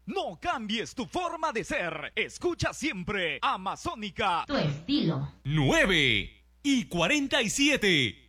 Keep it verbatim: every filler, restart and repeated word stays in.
No cambies tu forma de ser. Escucha siempre Amazónica. Tu estilo. nueve y cuarenta y siete.